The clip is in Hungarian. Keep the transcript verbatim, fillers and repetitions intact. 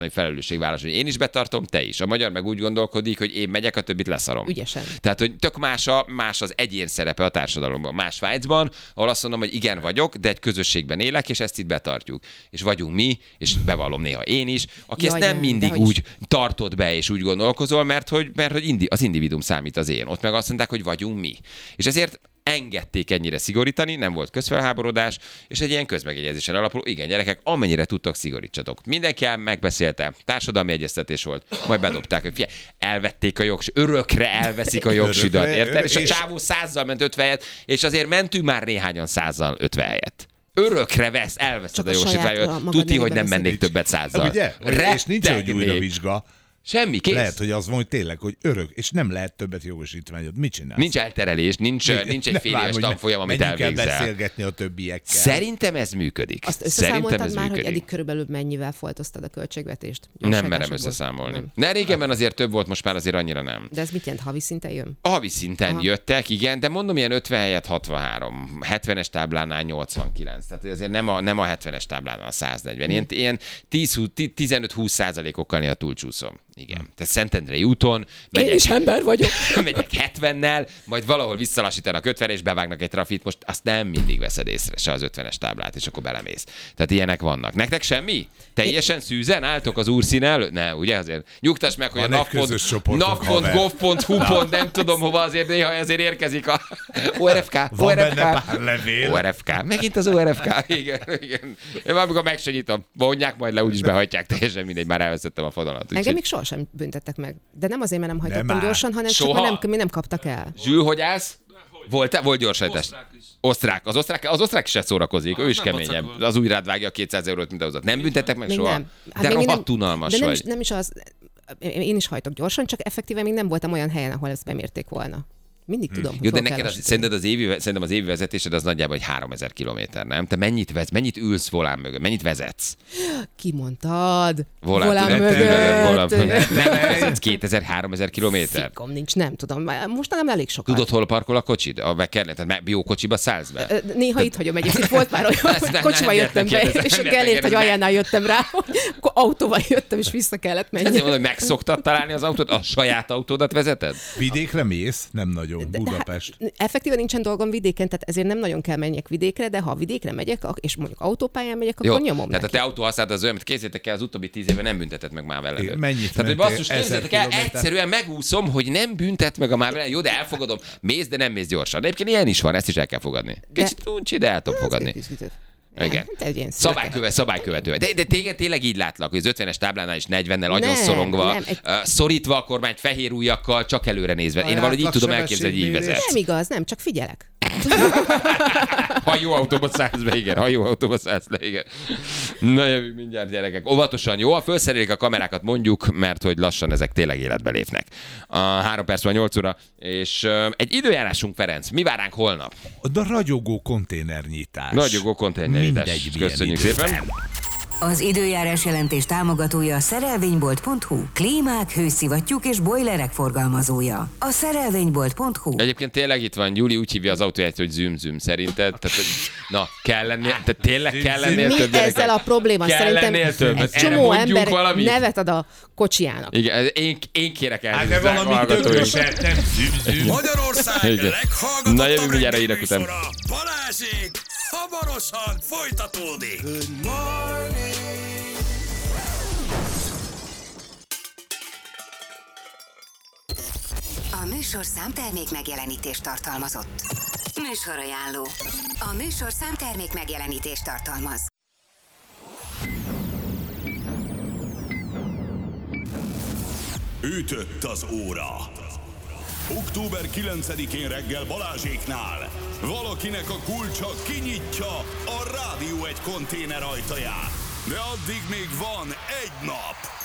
felelősségvállalás, hogy én is betartom, te is. A magyar meg úgy gondolkodik, hogy én megyek, a többit leszarom. Ügyesen. Tehát, hogy tök más, a, más az egyén szerepe a társadalomban. Más Svájcban, ahol azt mondom, hogy igen vagyok, de egy közösségben élek, és ezt itt betartjuk. És vagyunk mi, és bevallom néha én is, aki Jaj, ezt nem mindig úgy is tartod be, és úgy gondolkozol, mert hogy, mert, hogy indi, az individuum számít az én. Ott meg azt mondták, hogy vagyunk mi. És ezért engedték ennyire szigorítani, nem volt közfelháborodás, és egy ilyen közmegegyezésen alapuló, igen, gyerekek, amennyire tudtok, szigorítsatok. Mindenki megbeszélte, társadalmi egyeztetés volt, majd bedobták, hogy figyelj, elvették a jogs, örökre elveszik a jogsidat, érted? És a csávó százzal ment ötven helyet, és azért mentünk már néhányan százzal ötven helyet. Örökre vesz, elveszed a jogsitványt, tudni, hogy nem mennék többet százzal. Ugye? És nincs, hogy újra vizsga. Semmi, kész. Lehet, hogy az mondja tényleg, hogy örök, és nem lehet többet jogosítványod. Mit csinálsz? Nincs elterelés, nincs, nincs egy fél éves tanfolyam, amit elvégzel. Menjünk el beszélgetni a többiekkel. Szerintem ez működik. Azt Szerintem ez már, működik. hogy eddig körülbelül mennyivel foltoztad a költségvetést? Nem merem összeszámolni. Nem. Ne, régebben azért több volt, most már azért annyira nem. De ez mit jelent? Havi szinten jön? A havi szinten Aha. jöttek, igen, de mondom, ilyen ötven helyett hatvanhárom, hetvenes táblánál nyolcvankilenc. Tehát azért nem a, nem a hetvenes táblánál a száznegyven. Ilyen, ilyen tizenöt-húsz százalékokkal néha túlcsúszom. Igen. Tehát Szentendrei úton megyek, Én is ember vagyok. megyek hetvennel, majd valahol visszalassítanak ötvenre, és bevágnak egy trafit, most azt nem mindig veszed észre, se az ötvenes táblát, és akkor belemész. Tehát ilyenek vannak. Nektek semmi? Teljesen szűzen álltok az úrszín előtt? Ne, ugye azért nyugtass meg, hogy a nap pont gov pont hu nem tudom hova, azért néha azért érkezik a o er ef ká. Van o er ef ká. benne pár levél. o er ef ká. Megint az o er ef ká. Igen, igen. Én már amikor meg se nyitom, vonják, majd le úgyis behagyják, teljesen mindegy, már elveszettem a fonalat. Engem még sohasem büntettek meg. De nem azért, mert nem hajtottam már. gyorsan, hanem Soha? csak mert nem, mi nem kaptak el. Zsül, hogy állsz? Volt, volt gyorsajtás. Osztrák. Az osztrák, az osztrák se szórakozik, ő is keményebb. Az új rád vágja a kétszáz eurót, mint ahhoz. Nem büntettek meg Még soha? nem. Hát de még rohadt nem, unalmas de nem vagy. is, nem is az, én is hajtok gyorsan, csak effektíven még nem voltam olyan helyen, ahol ezt bemérték volna. Mindig tudom, hogy Jó, de hol kell neked az, lassítani. szerinted az évi, szerintem az évi vezetésed az nagyjából egy háromezer kilométer, nem? Te mennyit vesz, mennyit ülsz volán mögött, mennyit vezetsz? Ki mondtad? Volán, Volán tudod, mögött. volán, nem vezetsz kétezer-háromezer kilométer? Fikom nincs, nem tudom. Most nem elég sokat. Tudod, hol parkol a kocsid? A bekernet, tehát biókocsiba szállsz be? Néha itt hagyom egyébként. Volt már olyan, Ezt hogy nem- kocsival nem jöttem be, kérdezem, és nem elért, hogy kérdezem. aljánál jöttem rá, hogy akkor autóval jöttem, és vissza kellett menni. Ezért mondom, hogy meg szoktad találni az autót? A saját autódat vezeted? Vidékre mész? Nem nagyon. Budapest. Effektíven nincsen dolgom vidéken, tehát ezért nem nagyon kell menjek vidékre, de ha vidékre megyek, ak- és mondjuk autópályán megyek, akkor Jó, nyomom tehát neki. a te autó használat az olyan, mint kézzétek el, az utóbbi tíz éve nem büntetett meg már veled. Mennyit Tehát, hogy mentél? basszus, Ezer képzeljétek el, kilométer? egyszerűen megúszom, hogy nem büntet meg a már veled. Jó, de elfogadom. Mész, de nem mész gyorsan. De egyébként ilyen is van, ezt is el kell fogadni. Kicsit uncsi, de el tudom fogadni. Igen. Szabályköve, szabálykövető. De, de téged tényleg így látlak, hogy az ötvenes táblánál is negyvennel agyon Nem, szorongva, nem, egy- uh, szorítva a kormányt fehér ujjakkal, csak előre nézve. Én Ajánlak valahogy így tudom elképzelni, hogy így sebességmérés. vezetsz. Nem igaz, nem, csak figyelek. Ha jó autóba szállsz be, igen. Ha jó autóba szállsz le, igen. Na jövünk mindjárt, gyerekek. Óvatosan, jó? Ha felszerelik a kamerákat, mondjuk, mert hogy lassan ezek tényleg életbe lépnek. A három perc van nyolc óra, és uh, egy időjárásunk, Ferenc. Mi vár ránk holnap? De ragyogó konténernyitás. Ragyogó konténernyitás. Mindegy, milyen Köszönjük időben. szépen. Az időjárás jelentés támogatója a szerelvénybolt pont hu. Klímák, hőszivattyúk és bojlerek forgalmazója. A szerelvénybolt pont hu. Egyébként tényleg itt van, Gyuri úgy hívja az autóját, hogy züm-züm. Szerinted? Tehát, hogy- na, kell lennie, tehát tényleg kell lennie Mi több ezzel a probléma? Kell Szerintem lennél több. egy Erre csomó mondjunk ember valamit? nevet ad a kocsijának. Igen, én, én kérek Hát elnézést. de drága valami hallgatóim. tököset, nem züm-züm. Magyarország Igen. leghallgatottabb Na, jövünk mindjárt a reggeli hírek után. műsora. Balázsék hamarosan folytatódik. A műsorszám termék megjelenítést tartalmazott. Műsorajánló. A műsorszám termék megjelenítést tartalmaz. Ütött az óra. október kilencedikén reggel Balázséknál valakinek a kulcsa kinyitja a Rádió egy konténer ajtaját. De addig még van egy nap.